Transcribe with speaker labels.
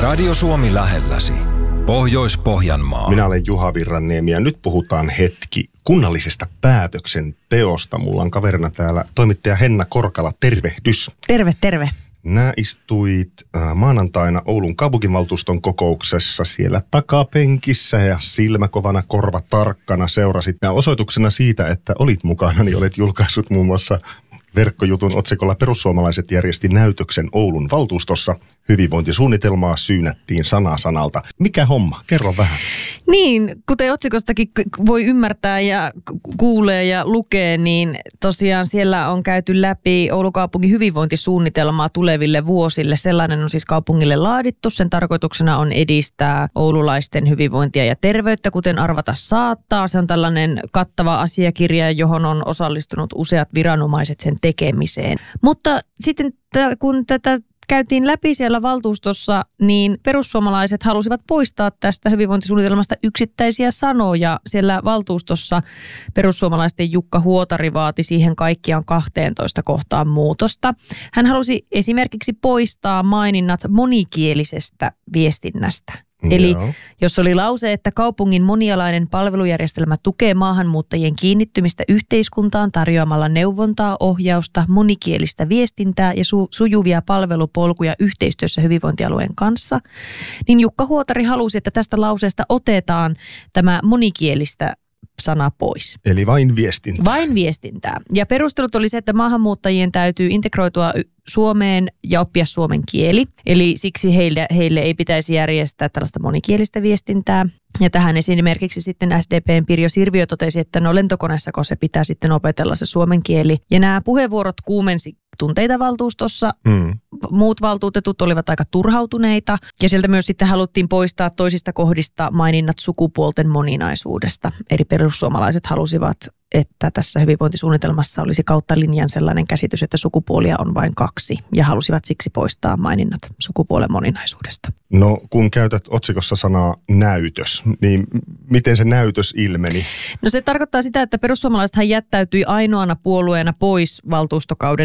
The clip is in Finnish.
Speaker 1: Radio Suomi lähelläsi. Pohjois-Pohjanmaa.
Speaker 2: Minä olen Juha Virranniemi ja nyt puhutaan hetki kunnallisesta päätöksenteosta. Mulla on kaverina täällä toimittaja Henna Korkala. Tervehdys.
Speaker 3: Terve.
Speaker 2: Nää istuit maanantaina Oulun kaupunginvaltuuston kokouksessa siellä takapenkissä ja silmäkovana korva tarkkana seurasit. Ja osoituksena siitä, että olit mukana, niin olet julkaissut muun muassa verkkojutun otsikolla Perussuomalaiset järjesti näytöksen Oulun valtuustossa. Hyvinvointisuunnitelmaa syynättiin sana sanalta. Mikä homma? Kerro vähän.
Speaker 3: Niin, kuten otsikostakin voi ymmärtää ja kuulee ja lukee, niin tosiaan siellä on käyty läpi Oulun kaupungin hyvinvointisuunnitelmaa tuleville vuosille. Sellainen on siis kaupungille laadittu. Sen tarkoituksena on edistää oululaisten hyvinvointia ja terveyttä, kuten arvata saattaa. Se on tällainen kattava asiakirja, johon on osallistunut useat viranomaiset sen tekemiseen. Mutta sitten kun tätä käytiin läpi siellä valtuustossa, niin perussuomalaiset halusivat poistaa tästä hyvinvointisuunnitelmasta yksittäisiä sanoja. Siellä valtuustossa perussuomalaisten Jukka Huotari vaati siihen kaikkiaan 12 kohtaan muutosta. Hän halusi esimerkiksi poistaa maininnat monikielisestä viestinnästä. Eli jos oli lause, että kaupungin monialainen palvelujärjestelmä tukee maahanmuuttajien kiinnittymistä yhteiskuntaan tarjoamalla neuvontaa, ohjausta, monikielistä viestintää ja sujuvia palvelupolkuja yhteistyössä hyvinvointialueen kanssa, niin Jukka Huotari halusi, että tästä lauseesta otetaan tämä monikielistä sana pois.
Speaker 2: Eli vain viestintää.
Speaker 3: Vain viestintää. Ja perustelut oli se, että maahanmuuttajien täytyy integroitua Suomeen ja oppia suomen kieli. Eli siksi heille ei pitäisi järjestää tällaista monikielistä viestintää. Ja tähän esimerkiksi sitten SDP:n Pirjo Sirviö totesi, että lentokoneessako se pitää sitten opetella se suomen kieli. Ja nämä puheenvuorot kuumensi tunteita valtuustossa. Muut valtuutetut olivat aika turhautuneita. Ja sieltä myös sitten haluttiin poistaa toisista kohdista maininnat sukupuolten moninaisuudesta. Eli perussuomalaiset halusivat, että tässä hyvinvointisuunnitelmassa olisi kautta linjan sellainen käsitys, että sukupuolia on vain 2 ja halusivat siksi poistaa maininnat sukupuolen moninaisuudesta.
Speaker 2: No kun käytät otsikossa sanaa näytös, niin miten se näytös ilmeni?
Speaker 3: No se tarkoittaa sitä, että perussuomalaisethan jättäytyi ainoana puolueena pois valtuustokauden